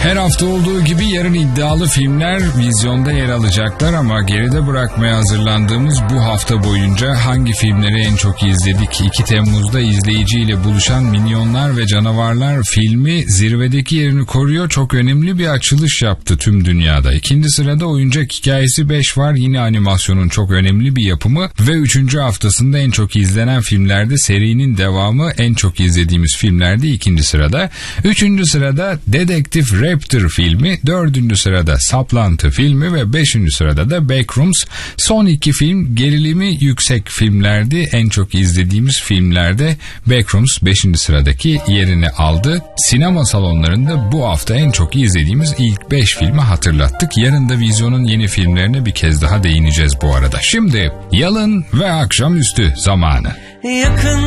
Her hafta olduğu gibi yarın iddialı filmler vizyonda yer alacaklar ama geride bırakmaya hazırlandığımız bu hafta boyunca hangi filmleri en çok izledik? 2 Temmuz'da izleyiciyle buluşan Minyonlar ve Canavarlar filmi zirvedeki yerini koruyor. Çok önemli bir açılış yaptı tüm dünyada. İkinci sırada Oyuncak Hikayesi 5 var. Yine animasyonun çok önemli bir yapımı ve 3. haftasında en çok izlenen filmlerde serinin devamı, en çok izlediğimiz filmlerde 2. sırada. 3. sırada Dedektif Raptor filmi, 4. sırada Saplantı filmi ve 5. sırada da Backrooms. Son 2 film gerilimi yüksek filmlerdi. En çok izlediğimiz filmlerde Backrooms 5. sıradaki yerini aldı. Sinema salonlarında bu hafta en çok izlediğimiz ilk 5 filmi hatırlattık. Yarın da vizyonun yeni filmlerine bir kez daha değineceğiz bu arada. Şimdi yalın ve akşamüstü zamanı. Yakın